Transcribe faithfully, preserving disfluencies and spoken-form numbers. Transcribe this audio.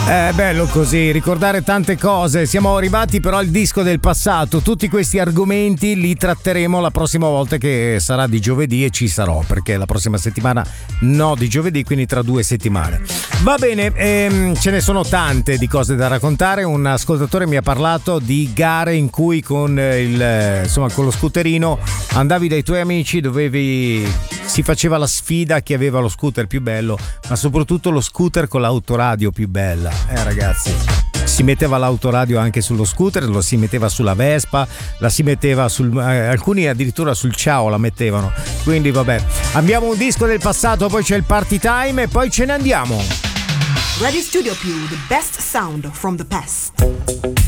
È bello così, ricordare tante cose. Siamo arrivati però al disco del passato. Tutti questi argomenti li tratteremo la prossima volta, che sarà di giovedì, e ci sarò, perché la prossima settimana no di giovedì, quindi tra due settimane. Va bene, ehm, ce ne sono tante di cose da raccontare. Un ascoltatore mi ha parlato di gare in cui con il insomma con lo scooterino andavi dai tuoi amici, dovevi si faceva la sfida chi aveva lo scooter più bello, ma soprattutto lo scooter con l'autoradio più bella. Eh ragazzi, si metteva l'autoradio anche sullo scooter, lo si metteva sulla Vespa, la si metteva sul eh, alcuni addirittura sul Ciao la mettevano. Quindi vabbè, abbiamo un disco del passato, poi c'è il party time e poi ce ne andiamo. Radio Studio Più, the best sound from the past.